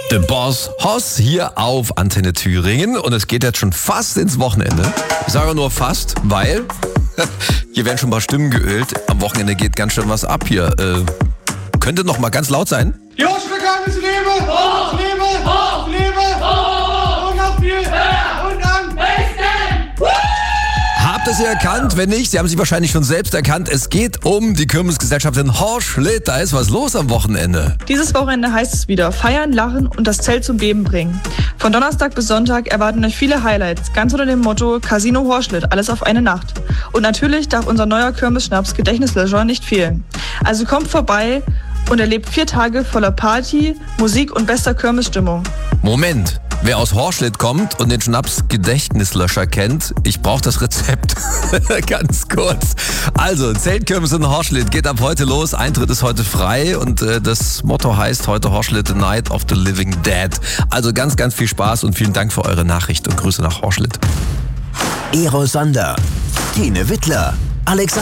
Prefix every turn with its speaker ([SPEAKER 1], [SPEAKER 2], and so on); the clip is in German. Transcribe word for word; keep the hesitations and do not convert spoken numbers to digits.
[SPEAKER 1] The Boss Hoss hier auf Antenne Thüringen und es geht jetzt schon fast ins Wochenende. Ich sage nur fast, weil hier werden schon ein paar Stimmen geölt. Am Wochenende geht ganz schön was ab hier. Äh, könnte noch mal ganz laut sein.
[SPEAKER 2] Die Hochschläger ist Lebe! Hoch! Lebe! Hoch! Lebe! Hoch! Und noch viel! Und am besten!
[SPEAKER 1] Habt ihr sie erkannt? Wenn nicht, Sie haben sie wahrscheinlich schon selbst erkannt. Es geht um die Kirmesgesellschaft in Horschlitt. Da ist was los am Wochenende.
[SPEAKER 3] Dieses Wochenende heißt es wieder feiern, lachen und das Zelt zum Beben bringen. Von Donnerstag bis Sonntag erwarten euch viele Highlights, ganz unter dem Motto Casino Horschlitt, alles auf eine Nacht. Und natürlich darf unser neuer Kirmesschnaps Gedächtnislöscher nicht fehlen. Also kommt vorbei und erlebt vier Tage voller Party, Musik und bester Kirmesstimmung.
[SPEAKER 1] Moment. Wer aus Horschlitt kommt und den Schnaps Gedächtnislöscher kennt, ich brauche das Rezept. Ganz kurz. Also, Zeltkirmes in Horschlitt geht ab heute los. Eintritt ist heute frei und äh, das Motto heißt heute Horschlitt, the Night of the Living Dead. Also ganz, ganz viel Spaß und vielen Dank für eure Nachricht und Grüße nach Horschlitt.
[SPEAKER 4] Ero Sander, Tine Wittler, Alexander